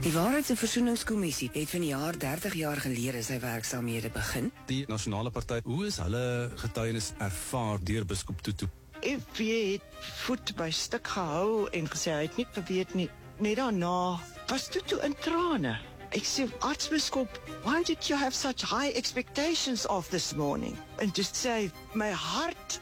Die Waarheids- en Versoeningskommissie het vanjaar 30 jaar gelede sy werksaamhede begin. Die Nasionale Party, hoe is hulle getuienis ervaar deur Biskop Tutu? FW het voet by stuk gehou en gesê hy het nie geweet nie. Net daarna was Tutu in trane. Ek sê, Aartsbiskop, why did you have such high expectations of this morning? En just say, my hart